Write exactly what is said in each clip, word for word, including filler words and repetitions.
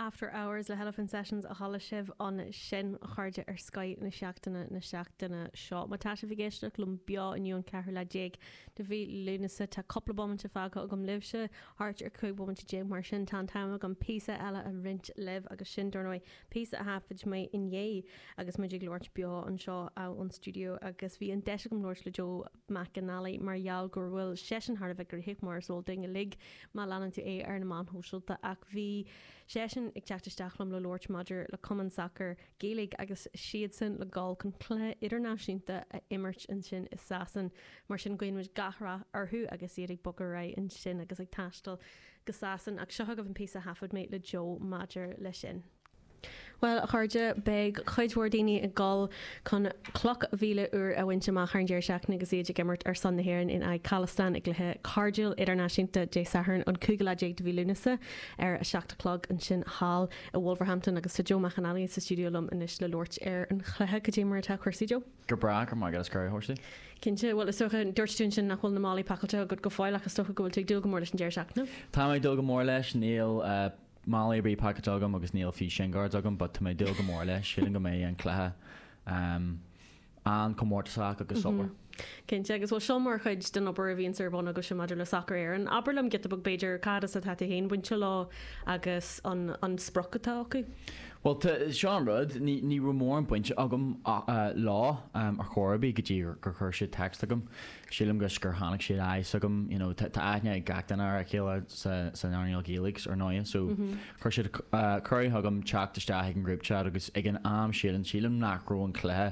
After Hours le Elephant Sessions a hála sibh an sin chuirde ar Skype na seachtainna na seachtainna seo. Má tá sé bhgéisteach lum beo iniuan cethir le déag de bhí lúnasa tá coppla bommante fága agam libhse hart ar cúig bommante déag mar sin tá táim agam písa eile a rint libh agus sin dornóid písa a hafaid mé inhé agus muidir glóirt beo an seo á an studio agus bhí an deise go mlóir le Joe McAnally margheall gur bhfuil sesin thar a bheith gur hiic mar sóil dinge lig má leanann tú é ar na man hóisiilta ach bhí sesin ag teachtasteachlam le Lord Maidir le Common Soccer Gaelic agus siad sin le gáil chun clé idirnáisiúnta a imirt in sin is sasan mar sin gcuinmuid gahra arthú agus iad ag bogar ra in sin agus ag taistal go sasan ach seo go bhn písa hafad méid le Joe Maidir le sin. Well, chuirde beag chuidhór daoine a gáil chun cloch bhíle uair a bhainte má chuirdear seach agus iad gimmert ar san nahéann in ag Calastan ag lethe Cardial idirnáisiúnta dé saharn an cúgal déag de bhí lúnasa ar a seachtalog an sin hall a Wolverhampton agus sa Joe McAnally sa studiolum inis le Lort ar an chlethe go dé mar tá chuirsaí Joe? Gur bra gur má go scair horsaí. Cinnte bhfuil is socha dúirtún sin nach chuil na málaí pacalte go go fáil agus stocha gohfuil tú dul go mór leis an déir seach na? Tá mé dul go mór leis níl Molly brí packet agam agus níl fi sin guards agam, but mé dul go mór leis síling go mé an clethe um, an commórtaach agus sober. Cinnte agus bhil seomar chuid den obair a bhíon arbón agus sem maidir le soccer ar an aberlam get a bug beidir cadas a tata héin buinte lá agus an, an sprochatá acu? Well, Sean Rudd, ní ní ru mór an buinte agam uh, lá um, ar chorabí go dtí gur chuir siad text agam sílim gus gur hánig siad ais agam, you know, tá aithne ag gachtanar a chéile sa, sa Narnial Gaelics ar náia, so mm-hmm. chuir siad uh, chuir agam teachtasteach ag an group chat agus ag an am sílim sílim nachró an clethe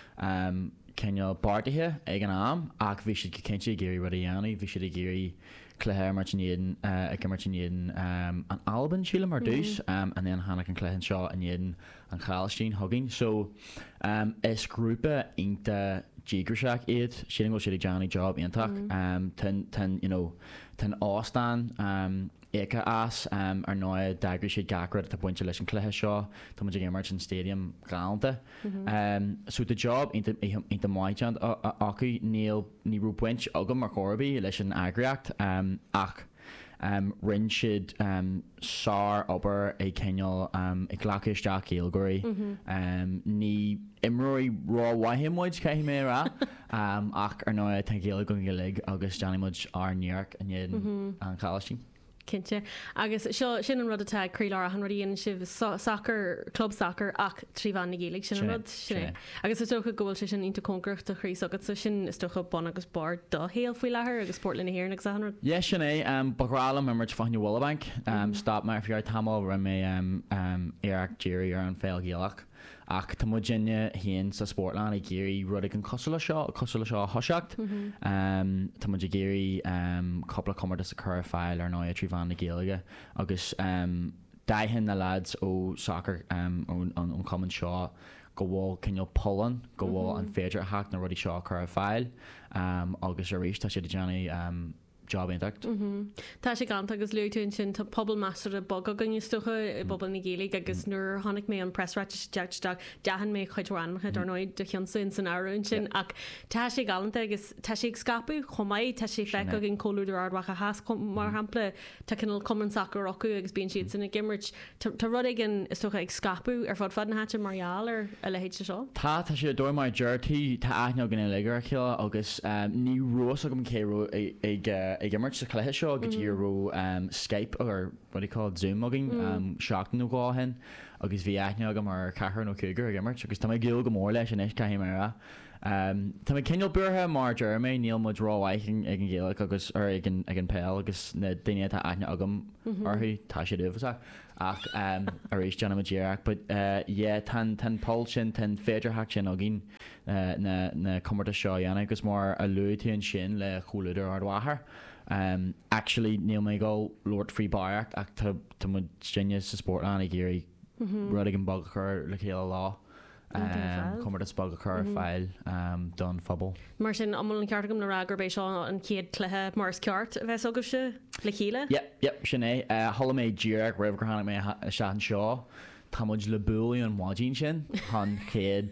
um, Kenneal bartathe ag an am ach bhí siad cinnte géirí rud a dhéanamh, bhí siad a géirí clethe mar sin ag mar sin um, an Alban síle mar dús um, and then hanna an clethen seo an iad an Chalstein hugging. So um, is grúpa inta Jigershak iad síling go siad Johnny job intach mm-hmm. um, ten, ten, you know, ten ástan um, Éca as um, ar náid dagri siad gacrad a buinte leis an clethe seo tá muidir gé Merchant Stadium galanta. Mm-hmm. Um, so the job inta maiid acu níl ní rú buint agam mar chorabí leis an agriacht um, ach um, rinn siad um, sár obair é Kenneal um, ag ghlacaisteach Gaelgurí um, ní imróí rá waithimid caiithí mé ra um, ach ar náid tan Gaeilg go Gaeilg agus Johnnymuid ar New York an iad an Chalstein. Cinnte agus seo sin an rud atá crílar a hanraíonn sibh soccer club soccer ach tríomhán na Gaeilg sin an rud sinné. Agus is tócha gohfuil sé sin inta concreacht a chrí agus sin is tócha bon agus bar do héal faoi lethir agus Portland na hhéir agus an rud. Yes, sinné um, bagrálam mar fáinne Wallabank um, mm. stop mar fiar tamil ra mé um, um, éach Jerry ar an féil Gaelach. Ach tá muidirne híonn sa Sportland i géirí rud ag an cosla seo cosla seo thoseacht tá muidir géirí coppla commardas a chur fáil ar náid tríomhán na Gaeilge agus um, daithin na lads ó soccer um, an common seo go bhfuil cinneal Poland go bhfuil an féidir haach na rudí seo chur fáil um, agus a rééis tá siad Johnny um, job intact. Mm-hmm. Tá sé gan agus luún sin tá pobl meastar a bog a gan stocha i bobbal na Gaeilg agus nuair tháinig mé an pressráte deagteach dehan mé chuidhhaincha ar nóid de cheansa san áún sin ach tá sé galanta agus tá sé ag scapu chomáid tá sé feic a gin choúidir ardhacha has mar hampla tá cinnal Common Soccer acu agus bíon siad sanna gimmert tá rud igen is stocha ag scapu ar fád fad na háte marall ar a lehéid seo. Tá tá sé dúir mar deirtaí tá aithne gan ligar chéile agus ní rós a go céú ag ag gimmert sa clethe seo go dtí ro um, Skype or what do you call it, Zoom mugging mm. um, seachtain nó gáin agus bhí aithne agam mar cethar nó cúigear a gimmert agus tá gil go mór leis an is caiim mar um, tá mé cinneal buirthe mar Jeremy níl muid ráhaithing ag an Gaeilg agus ar ag an, ag an péil agus na daine tá aithne agam orthu tá sé dúfasach ach um, a rééis Johnny Majeach but uh, yeah tan tan Paul sin tan féidir haach sin a gin uh, na, na commarta seo dhéana agus mar a luútaíonn sin le choúidir ar dwáthair. Um, actually níl mé go Lord Free Barach ach tá mu sinne sa Sportland i géirí rud ag an bag chur le chéile lá chumar a spag a chur fáil don fphobal. Mar sin amúil an ceartagam na ragur bééis seo an céad clethe mars ceart a bheits agus se le chéile? Yep, yep, sinné thola méid díreach raibh gur hána mé se an seo tá muid le buí an mádín sin chun céad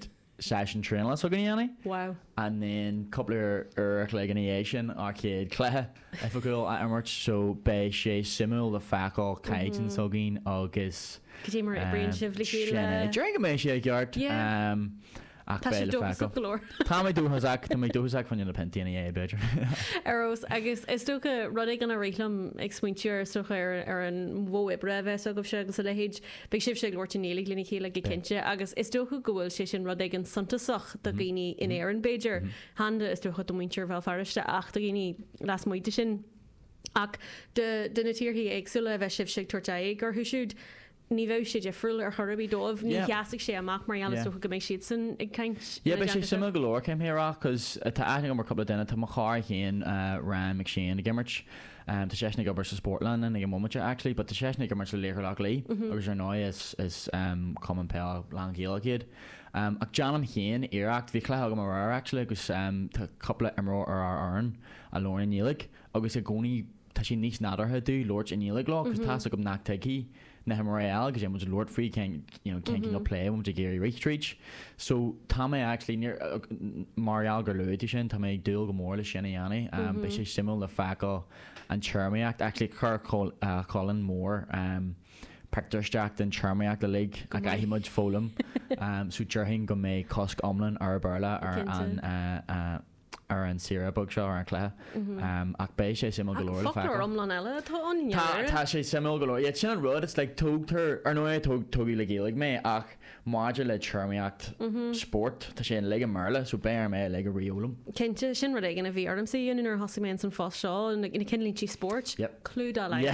session training so gan wow and then couple er like an Asian arcade clé if go at so be sé simul the facal kaitin so gin agus Dé mar brain sibli chéile Drink mé sé geart um ach be facal Tá mé dúhaach tá mé dúhaach fan na pentíana é beidir Arrows agus is sto go rudig an a rélam ag smuintear so ar ar an bhó breve so goh se agus a lehéid be sib se glirtinélig lína chéile go cinnte agus is sto go gohfuil sé sin rudig an santasach do géine in éar an Beiidir handa is sto do muintear bhil fariste ach do géine las muide sin ach de de na tíorthaí agsúla bheith sib se tuairteigh gur thuisiúd ní bheith sé de friúil ar chorabí dómh ní cheasach sé amach mar eala go méid siad san ag caiint yeah be sé simime golóir céim héach cos tá aithnig mar coppla duine tá mar cháir chéan ran me sin a gimmert Tá séisnig go sa Sportland ag momente actually, but tá séisnig go mar sa léir le lí agus ar ná is is common pe lá géalagéad ach Janam chéan éireacht bhí clé go mar actually agus tá coppla imró ar ar an a lórin nílig agus a gcónaí tá sé níos nádartha dú Lord in nílig lá agus tá go nach teí na Royal because I'm was Lord Free can you know can't mm-hmm. play when to Gary Richreach so Tommy actually near uh, Marial Gerluti sin Tommy dual go more le Shenayani um but she's similar to Faco and Chermiac actually Kirk call uh, Colin Moore um Pectorstack and Chermiac the league a guy he much Fulham um so Jerhin go me Kosk Omlin or Berla or an uh uh ar an sira bug seo ar an clé ach bé sé simú golóir amlan eile tá sé simú golóir sin an rud is le tógtar ar nó tógaí le géalaigh mé ach máidir le teirmíocht sport tá sé le marla so béar mé le riolalam Cinnte sin rud gan a bhí arm sé inar hosimén san fá seo ina cinlíntí sport clúdá le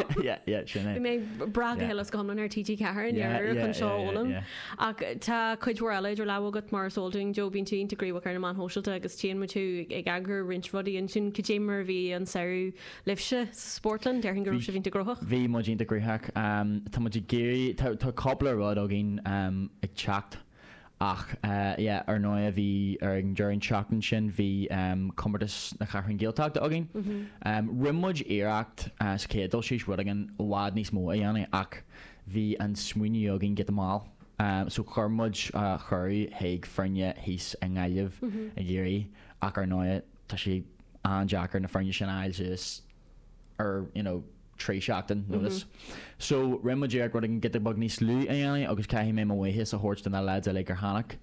sin mé bra helas go ar T T cearan chun seolam ach tá chuidhór eile idir lehagat mar solding Jo bín tú integríh ar na man hóisiilta agus tí mu tú ag agur rint rudí an sin céimar bhí an saoú lifse Sportland dear go se vín groch Bhí mu dínta grúthach Tá mu géirí tá coppla rud a gin ag teacht ach ar nó a bhí ar an dearann teachtain sin bhí commartas na chachann géalteach a gin rimmuid éireacht cédal síos rud an bhád níos mó a dhéana ach bhí an smuoine a gin get má so chumud chuirí héag frine híos an gáileh a ggéirí ach ar nó tá sé an Jackar na frine sin áil is ar you know trí seachtain nulas. So rimmuidir rud an get bag níos lú a dhéana agus caihí mé mhaithe a hort den le a le gur hanach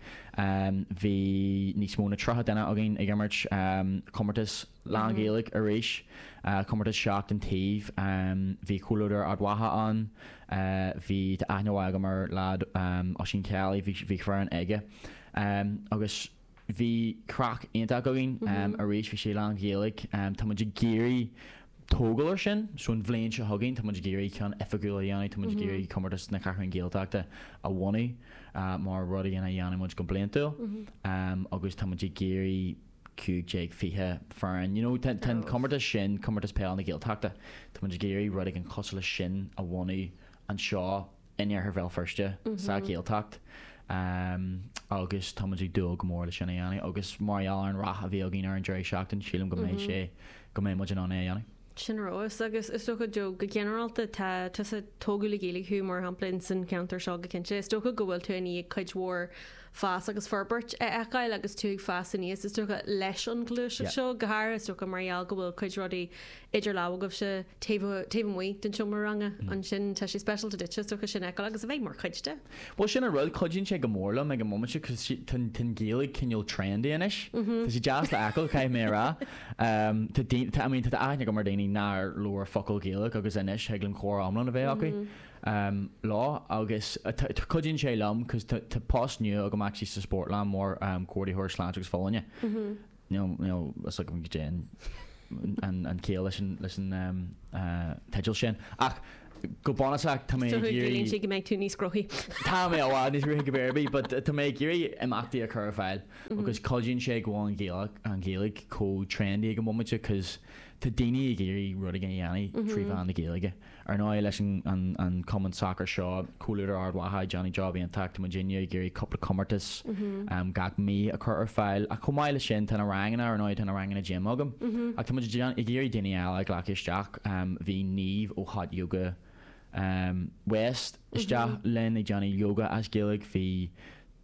bhí níos móna trotha denna a gin ag immert commartas lágéalaigh a rééis commartas seach an taobh bhí coolúidir adwatha an bhí aithneháil go mar lad á sin cealaí bhí chur an aige agus bhí crach aonanta go gin a rééis bhí sé lágéalaigh tá muidir géirí tógalir sin so an bhléonn se thugainn tá muidir géirí cean efagúla dhéanaí tá muidir géirí commartas na chachann géalteachta a bhhaí mar rudaí ana dhéana muid go bliantú agus tá muidir géirí cúg fithe fearan you know ten commartas sin commartas peáil na géalteachta tá muidir géirí rudaí an cosla sin a bhhaí an seo inar bhil firste sa géalteacht agus tá muidir dul go mór le sinna dhéanaí agus maral an rath a bhí a gin ar an deirí seachtain sílam go mé sé go mé muid an an é dhéanaí Sin rois agus is go jo go generalta tá tá sa tógula géala humor hamplin san counter seo go cinnte is sto go gohfuil tú í chuidhór fás agus forbert a eáil agus tú fás in níos is tu leis an glúise seo gothir is tu go marall go bhfuil chuid rodí idir lágah se taobhmhaí den siomar ranga an sin tá sé special dit tu sin eáil agus a bheith mar chuidte. Bhil sin a rud chuidín sé go mórla me go momente cos tin géala cinneol trendaíis Tá sé deas le eáil caiim mé rá tá aithne go mar daoine ná luair focail géala agus inis heaglann chóir amlan a bheith acu. Um, lá agus chudín sé lom cos tá post nniu a go mac sa Sportland mór cuairdaí thuir sláint agus fáine go dé an cé leis an teil sin ach go banach tá mé si go méid tú níos croí Tá mé bhád níos ri go béirbí, but tá mé gurí imachtaí a chur fáil agus codín sé goháin an géalaigh có trendy go momente cos tá daine géirí rud a ghéanaí tríomh na géalaige ar ná leis an common soccer seo coolúidir ardwatha Johnny Jobby an tacht Virginia géirí coppla commartas gach mí a chur ar fáil a chumáile sin tan rangana ar náid tan rangana gym agam ach tá i géirí daine eile ghlaisteach bhí níomh ó hot yoga West isteach len i Johnny yoga as géalaigh hí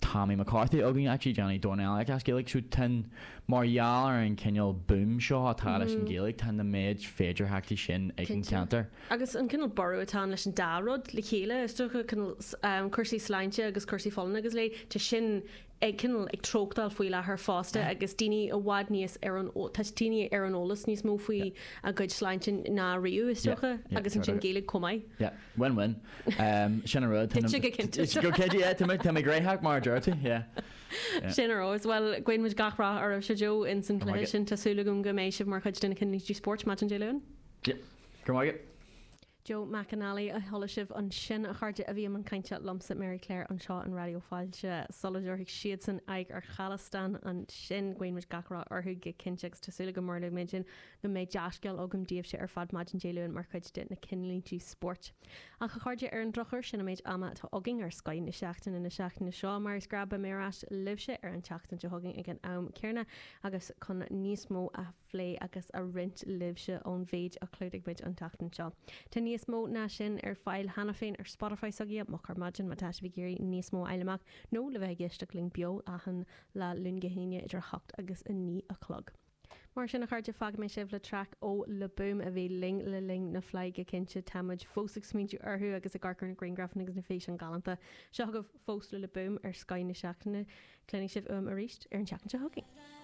Tommy McCarthy agin actually Johnny Dornell ag as Gaelic siú tin marall ar an cinneal boom seo atá leis an Gaelic tan na méid féidir heachtaí sin ag an cantar. Agus an cinnal ború atá leis an dárod le chéile is tucha chusaí sláinte agus chusaí fána agus le te sin ag cinnal ag trochtdal faoi le th fásta agus daoine a bhád níos ar an daoine ar an ólas níos mó faoi a gcuid sláinte ná riú is tucha agus an sin Gaelic cumáid. Yeah, win-win. Um, sin rud. Go céide mé gréithach mar deirta, yeah. Sin arás well gcuinmuid gachrá ar se Jo in san lei sin tásúlagum go mééis sih mar chuid duna cinní sport mat an déún? Yeah, go maige. Joe McAnally a thola sibh an sin a chuirde a bhí an cainte lomsa Mary Claire an seo an radioáilte solidirigh siad san ag ar chalastan an sin gcuinmuid gachrá orthú go cinteach tásúla go mórla méidin go méid deascail agam díobh sé ar fad maidin déún mar chuid de na cinlíntí sport. A chu chuirde ar an drochar sinna méid ama tá agin ar Skyne na seachtain na seachtain na seo mar is grab a mérás libse ar an teachtain de hagin ag an am cearna agus chun níos mó a phlé agus a rint libse ón bhéid a clúdig bid an teachtain seo. Tá níos mó ná sin ar fáil hena féin ar Spotify sagiad mo chu maidin má táis bhí géirí níos mó eileach nó le bheith geisteach ling bio achan le lungahéine idir hocht agus in ní a clog. Mar sin a chuirde fag mé sibh le track ó le boom a bhí ling le ling na flaige cinnte táid fósaigh smíú orthú agus a garcar na Greengraf agus na fééis an galanta. Seo go fós le le boom ar Skyne na seachtainna clénig sibh um a ríist ar an teachtain se hagin.